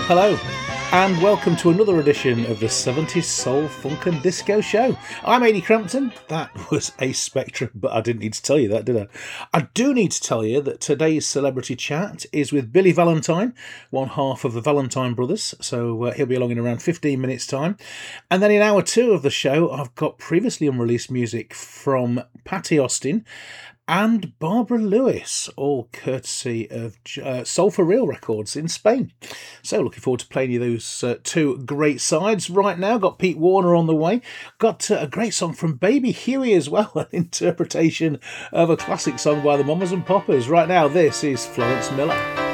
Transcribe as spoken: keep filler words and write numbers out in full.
Hello, and welcome to another edition of the seventies Soul, Funk and Disco Show. I'm Ady Crampton. That was a spectrum, but I didn't need to tell you that, did I? I do need to tell you that today's celebrity chat is with Billy Valentine, one half of the Valentine Brothers, so uh, he'll be along in around fifteen minutes' time. And then in hour two of the show, I've got previously unreleased music from Patti Austin and Barbara Lewis, all courtesy of uh, Soul for Real Records in Spain. So looking forward to playing you those uh, two great sides. Right now, got Pete Warner on the way. Got uh, a great song from Baby Huey as well, an interpretation of a classic song by the Mamas and Papas. Right now, this is Florence Miller.